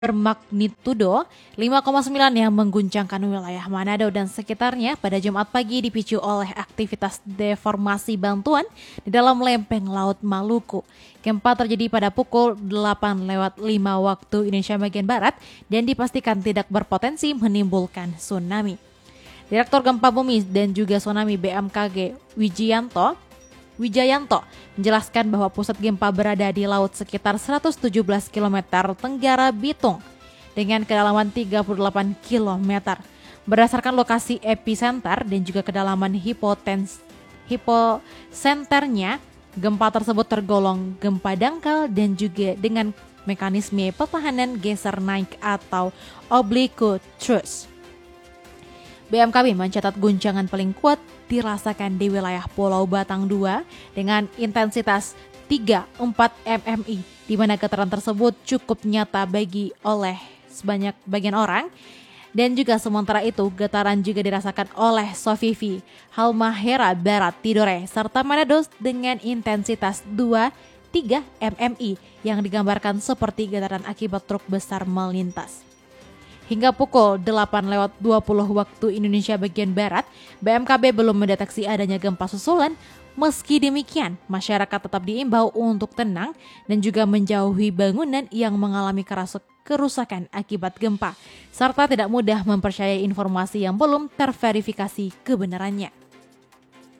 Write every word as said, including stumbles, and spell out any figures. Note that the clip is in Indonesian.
bermagnitudo lima koma sembilan yang mengguncangkan wilayah Manado dan sekitarnya pada Jumat pagi dipicu oleh aktivitas deformasi bantuan di dalam lempeng laut Maluku. Gempa terjadi pada pukul delapan lewat lima waktu Indonesia bagian Barat dan dipastikan tidak berpotensi menimbulkan tsunami. Direktur Gempa Bumi dan juga Tsunami B M K G Wijianto Wijayanto menjelaskan bahwa pusat gempa berada di laut sekitar seratus tujuh belas kilometer tenggara Bitung dengan kedalaman tiga puluh delapan kilometer. Berdasarkan lokasi epicenter dan juga kedalaman hipotens, hiposenternya, gempa tersebut tergolong gempa dangkal dan juga dengan mekanisme pertahanan geser naik atau oblique thrust. B M K B mencatat guncangan paling kuat dirasakan di wilayah Pulau Batang dua dengan intensitas tiga sampai empat milimeter, di mana getaran tersebut cukup nyata bagi oleh sebanyak bagian orang. Dan juga sementara itu getaran juga dirasakan oleh Sofifi, Halmahera Barat Tidore, serta Manado dengan intensitas dua sampai tiga milimeter yang digambarkan seperti getaran akibat truk besar melintas. Hingga pukul delapan lewat dua puluh waktu Indonesia bagian Barat, B M K B belum mendeteksi adanya gempa susulan. Meski demikian, masyarakat tetap diimbau untuk tenang dan juga menjauhi bangunan yang mengalami kerusakan akibat gempa, serta tidak mudah mempercayai informasi yang belum terverifikasi kebenarannya.